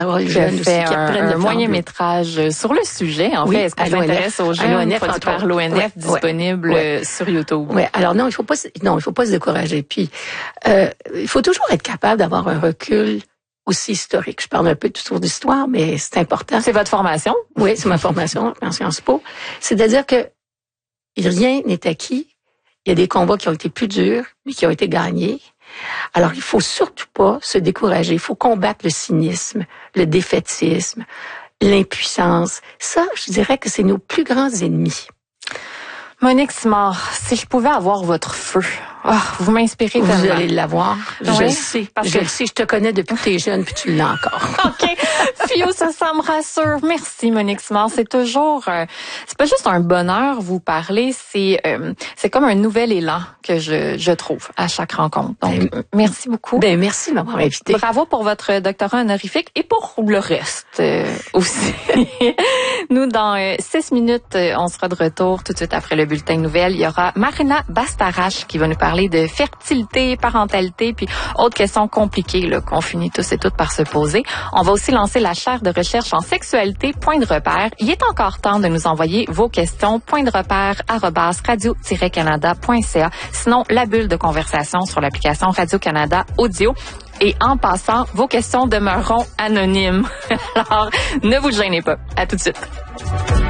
qui a fait un moyen-métrage sur le sujet, en fait. Est-ce qu'on s'intéresse aux jeunes produits par l'ONF disponible sur YouTube? Oui, alors non, il faut pas se décourager. Puis, il faut toujours être capable d'avoir un recul aussi historique. Je parle un peu toujours d'histoire, mais c'est important. C'est votre formation? Oui, c'est ma formation en Sciences Po. C'est-à-dire que rien n'est acquis. Il y a des combats qui ont été plus durs, mais qui ont été gagnés. Alors, il faut surtout pas se décourager. Il faut combattre le cynisme, le défaitisme, l'impuissance. Ça, je dirais que c'est nos plus grands ennemis. Monique Simard, si je pouvais avoir votre feu, vous m'inspirez tellement. Vous allez l'avoir. Je le sais. Je te connais depuis que tu es jeune, puis tu l'as encore. OK. Fio, ça me rassure. Merci, Monique Simard. C'est toujours, c'est pas juste un bonheur vous parler, c'est comme un nouvel élan que je trouve à chaque rencontre. Donc, merci beaucoup. Merci de m'avoir invité. Bravo pour votre doctorat honorifique et pour le reste aussi. Nous, dans 6 minutes, on sera de retour tout de suite après le bulletin de nouvelles. Il y aura Marina Bastarache qui va nous parler de fertilité, parentalité, puis autres questions compliquées là, qu'on finit tous et toutes par se poser. On va aussi lancer la chaire de recherche en sexualité, point de repère. Il est encore temps de nous envoyer vos questions, point de repère, @radio-canada.ca. Sinon, la bulle de conversation sur l'application Radio-Canada Audio. Et en passant, vos questions demeureront anonymes. Alors, ne vous gênez pas. À tout de suite.